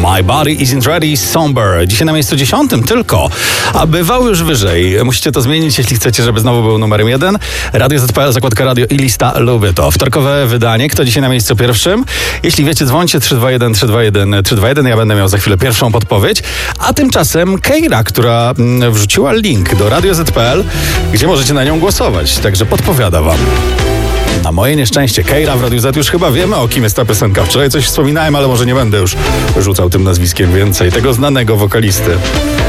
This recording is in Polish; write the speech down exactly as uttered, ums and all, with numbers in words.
My Body Isn't Ready, Somber. Dzisiaj na miejscu dziesiątym tylko, a bywał już wyżej. Musicie to zmienić, jeśli chcecie, żeby znowu był numerem jeden. Radio Z P L, zakładka radio i lista Lubię To. Wtorkowe wydanie. Kto dzisiaj na miejscu pierwszym? Jeśli wiecie, dzwońcie trzy dwa jeden trzy dwa jeden trzy dwa jeden. Ja będę miał za chwilę pierwszą podpowiedź. A tymczasem Keira, która mm, wrzuciła link do Radio Z P L, gdzie możecie na nią głosować. Także podpowiada wam. Na moje nieszczęście, Keira w Radiu Z, już chyba wiemy, o kim jest ta piosenka. Wczoraj coś wspominałem, ale może nie będę już rzucał tym nazwiskiem więcej. Tego znanego wokalisty.